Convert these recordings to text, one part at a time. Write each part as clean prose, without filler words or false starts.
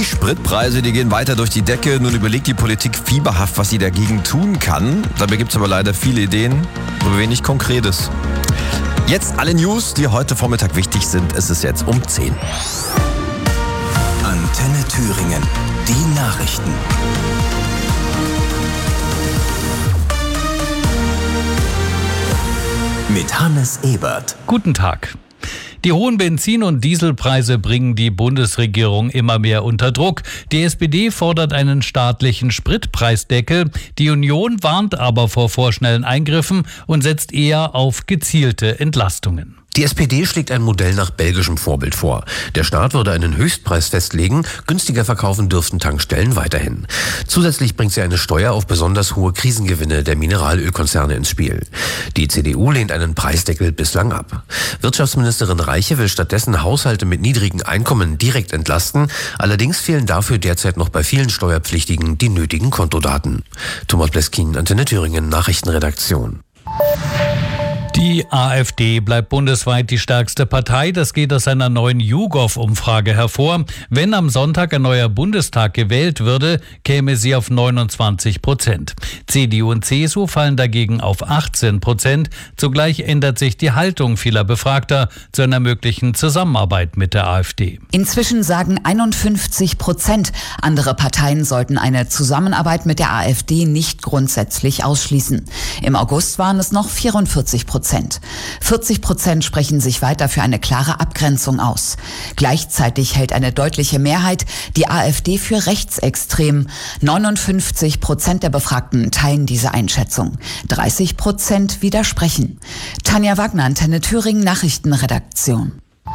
Die Spritpreise, die gehen weiter durch die Decke. Nun überlegt die Politik fieberhaft, was sie dagegen tun kann. Dabei gibt es aber leider viele Ideen, aber wenig Konkretes. Jetzt alle News, die heute Vormittag wichtig sind. Es ist jetzt um 10. Antenne Thüringen, die Nachrichten. Mit Hannes Ebert. Guten Tag. Die hohen Benzin- und Dieselpreise bringen die Bundesregierung immer mehr unter Druck. Die SPD fordert einen staatlichen Spritpreisdeckel. Die Union warnt aber vor vorschnellen Eingriffen und setzt eher auf gezielte Entlastungen. Die SPD schlägt ein Modell nach belgischem Vorbild vor. Der Staat würde einen Höchstpreis festlegen, günstiger verkaufen dürften Tankstellen weiterhin. Zusätzlich bringt sie eine Steuer auf besonders hohe Krisengewinne der Mineralölkonzerne ins Spiel. Die CDU lehnt einen Preisdeckel bislang ab. Wirtschaftsministerin Reiche will stattdessen Haushalte mit niedrigen Einkommen direkt entlasten. Allerdings fehlen dafür derzeit noch bei vielen Steuerpflichtigen die nötigen Kontodaten. Thomas Bleskin, Antenne Thüringen, Nachrichtenredaktion. Die AfD bleibt bundesweit die stärkste Partei. Das geht aus einer neuen YouGov-Umfrage hervor. Wenn am Sonntag ein neuer Bundestag gewählt würde, käme sie auf 29%. CDU und CSU fallen dagegen auf 18%. Zugleich ändert sich die Haltung vieler Befragter zu einer möglichen Zusammenarbeit mit der AfD. Inzwischen sagen 51%, andere Parteien sollten eine Zusammenarbeit mit der AfD nicht grundsätzlich ausschließen. Im August waren es noch 44%. 40% sprechen sich weiter für eine klare Abgrenzung aus. Gleichzeitig hält eine deutliche Mehrheit die AfD für rechtsextrem. 59% der Befragten teilen diese Einschätzung. 30% widersprechen. Tanja Wagner, Antenne Thüringen, Nachrichtenredaktion.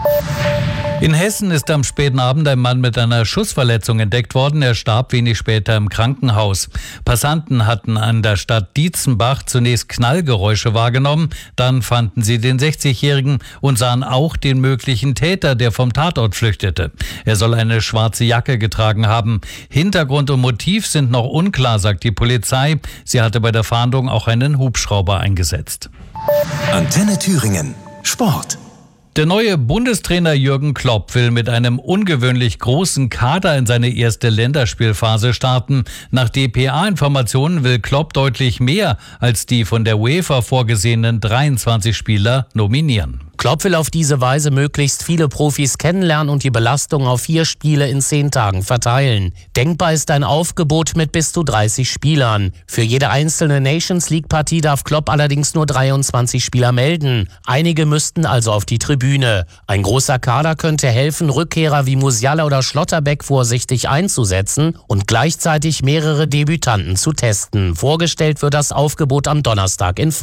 In Hessen ist am späten Abend ein Mann mit einer Schussverletzung entdeckt worden. Er starb wenig später im Krankenhaus. Passanten hatten an der Stadt Dietzenbach zunächst Knallgeräusche wahrgenommen. Dann fanden sie den 60-Jährigen und sahen auch den möglichen Täter, der vom Tatort flüchtete. Er soll eine schwarze Jacke getragen haben. Hintergrund und Motiv sind noch unklar, sagt die Polizei. Sie hatte bei der Fahndung auch einen Hubschrauber eingesetzt. Antenne Thüringen, Sport. Der neue Bundestrainer Jürgen Klopp will mit einem ungewöhnlich großen Kader in seine erste Länderspielphase starten. Nach dpa-Informationen will Klopp deutlich mehr als die von der UEFA vorgesehenen 23 Spieler nominieren. Klopp will auf diese Weise möglichst viele Profis kennenlernen und die Belastung auf 4 Spiele in 10 Tagen verteilen. Denkbar ist ein Aufgebot mit bis zu 30 Spielern. Für jede einzelne Nations-League-Partie darf Klopp allerdings nur 23 Spieler melden. Einige müssten also auf die Tribüne. Ein großer Kader könnte helfen, Rückkehrer wie Musiala oder Schlotterbeck vorsichtig einzusetzen und gleichzeitig mehrere Debütanten zu testen. Vorgestellt wird das Aufgebot am Donnerstag in